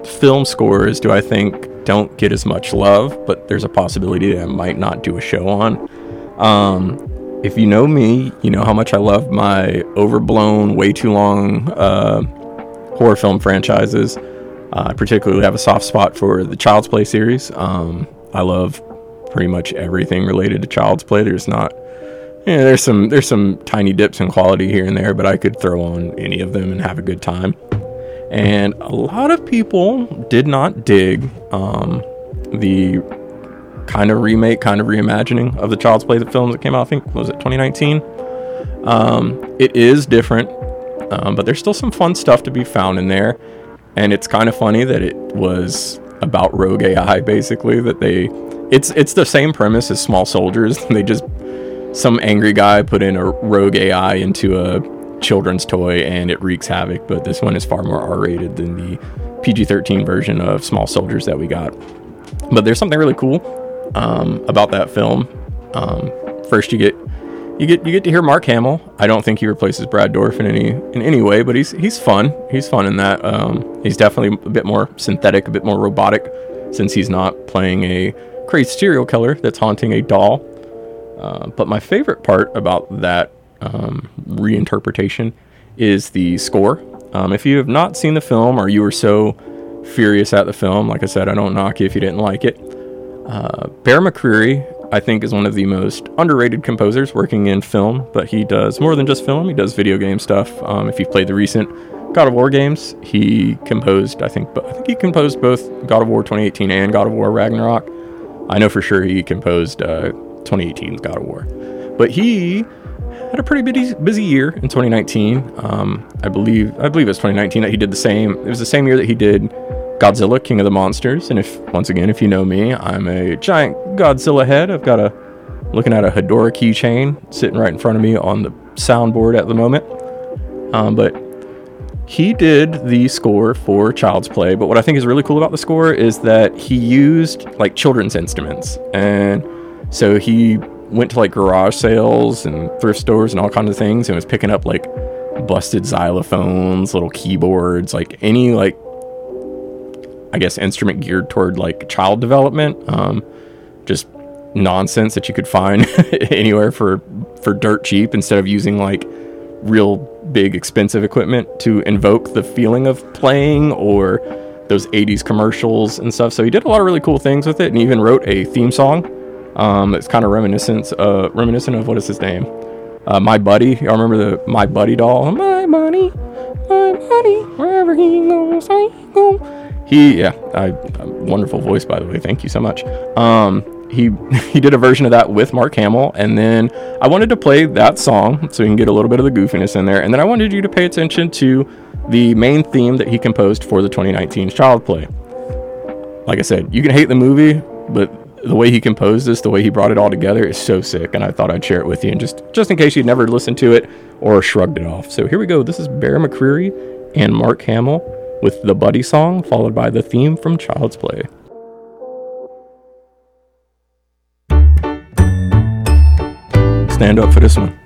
film scores do I think don't get as much love, but there's a possibility that I might not do a show on. If you know me, you know how much I love my overblown, way too long horror film franchises. I particularly have a soft spot for the Child's Play series. I love pretty much everything related to Child's Play. There's some tiny dips in quality here and there, but I could throw on any of them and have a good time. And a lot of people did not dig the kind of remake, kind of reimagining of the Child's Play film that came out, I think, was it 2019? It is different, but there's still some fun stuff to be found in there. And it's kind of funny that it was about rogue AI, basically, that it's the same premise as Small Soldiers. Some angry guy put in a rogue AI into a children's toy and it wreaks havoc, but this one is far more R-rated than the PG-13 version of Small Soldiers that we got. But there's something really cool about that film. First, you get to hear Mark Hamill. I don't think he replaces Brad Dourif in any way, but he's fun. He's fun in that. He's definitely a bit more synthetic, a bit more robotic, since he's not playing a crazed serial killer that's haunting a doll. But my favorite part about that reinterpretation is the score. If you have not seen the film, or you were so furious at the film, like I said, I don't knock you if you didn't like it. Bear McCreary, I think, is one of the most underrated composers working in film, but he does more than just film. He does video game stuff. If you've played the recent God of War games, he composed, I think he composed both God of War 2018 and God of War Ragnarok. I know for sure he composed 2018's God of War. But he had a pretty busy year in 2019. I believe it was 2019 that he did the same. It was the same year that he did Godzilla, King of the Monsters. And if you know me, I'm a giant Godzilla head. I've got looking at a Hedora keychain sitting right in front of me on the soundboard at the moment. But he did the score for Child's Play. But what I think is really cool about the score is that he used like children's instruments. And so he went to like garage sales and thrift stores and all kinds of things and was picking up like busted xylophones, little keyboards, like any like, I guess, instrument geared toward like child development. Just nonsense that you could find anywhere for dirt cheap, instead of using like real big expensive equipment to invoke the feeling of playing or those 80s commercials and stuff. So he did a lot of really cool things with it, and he even wrote a theme song that's kind of reminiscent of, what is his name? My Buddy. I remember the My Buddy doll. My buddy, wherever he goes, I go. Wonderful voice, by the way. Thank you so much. He did a version of that with Mark Hamill, and then I wanted to play that song so you can get a little bit of the goofiness in there, and then I wanted you to pay attention to the main theme that he composed for the 2019 Child Play. Like I said, you can hate the movie, but the way he composed this, the way he brought it all together is so sick, and I thought I'd share it with you, and just in case you'd never listened to it or shrugged it off. So here we go. This is Bear McCreary and Mark Hamill with the Buddy song, followed by the theme from Child's Play. Stand up for this one.